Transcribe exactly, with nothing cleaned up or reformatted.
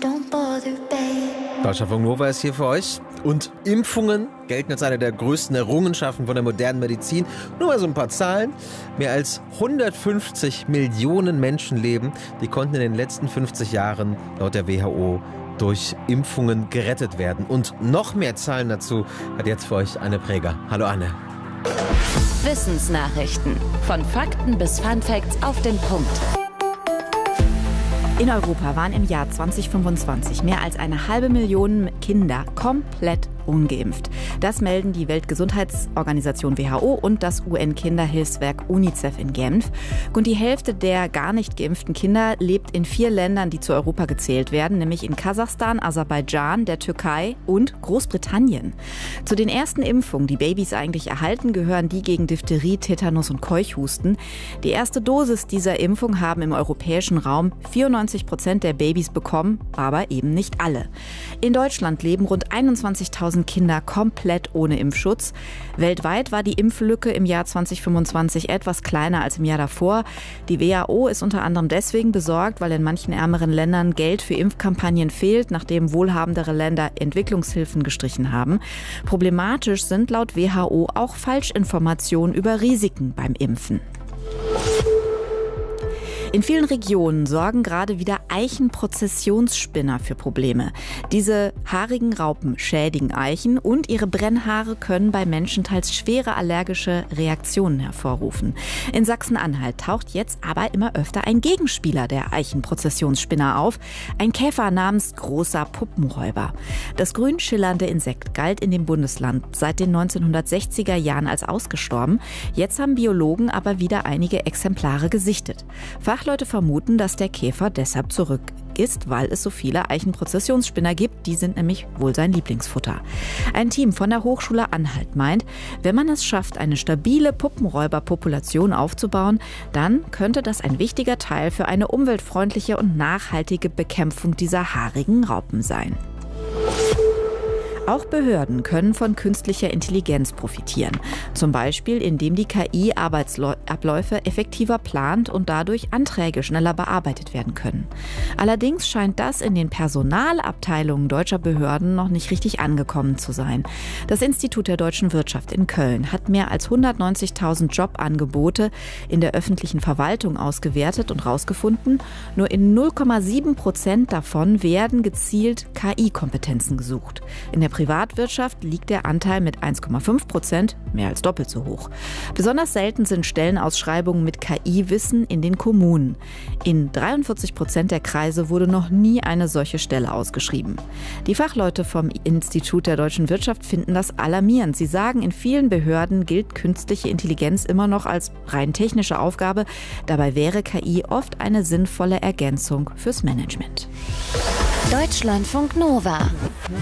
Deutschlandfunk Nova ist hier für euch. Und Impfungen gelten als eine der größten Errungenschaften von der modernen Medizin. Nur mal so ein paar Zahlen. Mehr als hundertfünfzig Millionen Menschenleben, die konnten in den letzten fünfzig Jahren laut der W H O durch Impfungen gerettet werden. Und noch mehr Zahlen dazu hat jetzt für euch Anne Präger. Hallo Anne. Wissensnachrichten. Von Fakten bis Funfacts auf den Punkt. In Europa waren im Jahr zweitausendfünfundzwanzig mehr als eine halbe Million Kinder komplett ungeimpft. Das melden die Weltgesundheitsorganisation W H O und das U N-Kinderhilfswerk UNICEF in Genf. Und die Hälfte der gar nicht geimpften Kinder lebt in vier Ländern, die zu Europa gezählt werden, nämlich in Kasachstan, Aserbaidschan, der Türkei und Großbritannien. Zu den ersten Impfungen, die Babys eigentlich erhalten, gehören die gegen Diphtherie, Tetanus und Keuchhusten. Die erste Dosis dieser Impfung haben im europäischen Raum vierundneunzig Prozent der Babys bekommen, aber eben nicht alle. In Deutschland leben rund einundzwanzigtausend Kinder komplett ohne Impfschutz. Weltweit war die Impflücke im Jahr zweitausendfünfundzwanzig etwas kleiner als im Jahr davor. Die W H O ist unter anderem deswegen besorgt, weil in manchen ärmeren Ländern Geld für Impfkampagnen fehlt, nachdem wohlhabendere Länder Entwicklungshilfen gestrichen haben. Problematisch sind laut W H O auch Falschinformationen über Risiken beim Impfen. In vielen Regionen sorgen gerade wieder Eichenprozessionsspinner für Probleme. Diese haarigen Raupen schädigen Eichen und ihre Brennhaare können bei Menschen teils schwere allergische Reaktionen hervorrufen. In Sachsen-Anhalt taucht jetzt aber immer öfter ein Gegenspieler der Eichenprozessionsspinner auf, ein Käfer namens großer Puppenräuber. Das grün schillernde Insekt galt in dem Bundesland seit den neunzehnhundertsechziger Jahren als ausgestorben. Jetzt haben Biologen aber wieder einige Exemplare gesichtet. Fachleute vermuten, dass der Käfer deshalb zurück ist, weil es so viele Eichenprozessionsspinner gibt. Die sind nämlich wohl sein Lieblingsfutter. Ein Team von der Hochschule Anhalt meint, wenn man es schafft, eine stabile Puppenräuberpopulation aufzubauen, dann könnte das ein wichtiger Teil für eine umweltfreundliche und nachhaltige Bekämpfung dieser haarigen Raupen sein. Auch Behörden können von künstlicher Intelligenz profitieren. Zum Beispiel, indem die K I Arbeitsabläufe effektiver plant und dadurch Anträge schneller bearbeitet werden können. Allerdings scheint das in den Personalabteilungen deutscher Behörden noch nicht richtig angekommen zu sein. Das Institut der deutschen Wirtschaft in Köln hat mehr als hundertneunzigtausend Jobangebote in der öffentlichen Verwaltung ausgewertet und herausgefunden, nur in null Komma sieben Prozent davon werden gezielt K I-Kompetenzen gesucht. In der Privatwirtschaft liegt der Anteil mit eins Komma fünf Prozent mehr als doppelt so hoch. Besonders selten sind Stellenausschreibungen mit K I-Wissen in den Kommunen. In dreiundvierzig Prozent der Kreise wurde noch nie eine solche Stelle ausgeschrieben. Die Fachleute vom Institut der deutschen Wirtschaft finden das alarmierend. Sie sagen, in vielen Behörden gilt künstliche Intelligenz immer noch als rein technische Aufgabe. Dabei wäre K I oft eine sinnvolle Ergänzung fürs Management. Deutschlandfunk Nova.